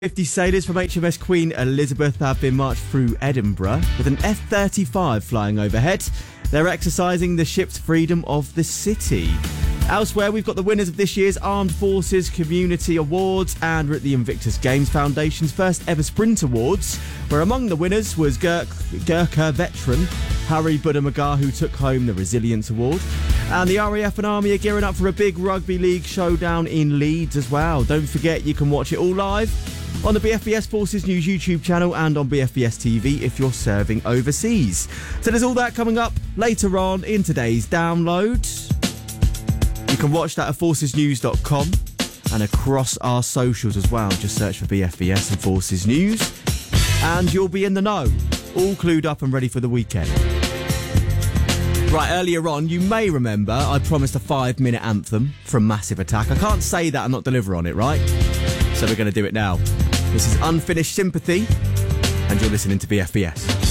50 sailors from HMS Queen Elizabeth have been marched through Edinburgh with an F-35 flying overhead. They're exercising the ship's freedom of the city. Elsewhere, we've got the winners of this year's Armed Forces Community Awards, and we're at the Invictus Games Foundation's first ever Sprint Awards, where among the winners was Gurkha veteran Harry Buddha-Magar, who took home the Resilience Award. And the RAF and Army are gearing up for a big rugby league showdown in Leeds as well. Don't forget, you can watch it all live on the BFBS Forces News YouTube channel and on BFBS TV if you're serving overseas. So there's all that coming up later on in today's download. You can watch that at forcesnews.com and across our socials as well. Just search for BFBS and Forces News and you'll be in the know, all clued up and ready for the weekend. Right, earlier on, you may remember I promised a 5-minute anthem from Massive Attack. I can't say that and not deliver on it, right? So we're going to do it now. This is Unfinished Sympathy, and you're listening to BFBS.